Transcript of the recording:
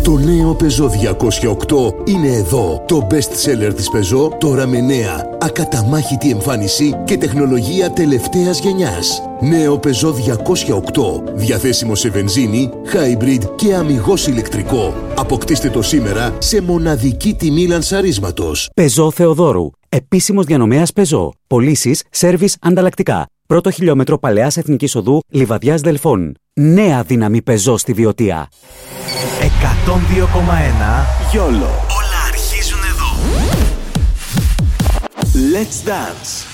Το νέο Peugeot 208 είναι εδώ. Το best seller της Peugeot, τώρα με νέα, ακαταμάχητη εμφάνιση και τεχνολογία τελευταίας γενιάς. Νέο Peugeot 208, διαθέσιμο σε βενζίνη, hybrid και αμιγώς ηλεκτρικό. Αποκτήστε το σήμερα σε μοναδική τιμή λανσαρίσματος. Peugeot Θεοδόρου. Επίσημος διανομέας Peugeot. Πωλήσεις, σέρβις, ανταλλακτικά. Πρώτο χιλιόμετρο Παλαιάς Εθνικής Οδού, Λιβαδιάς Δελφών. Νέα δύναμη Peugeot στη Βιωτία. 102,1 YOLO. Όλα αρχίζουν εδώ. Let's dance.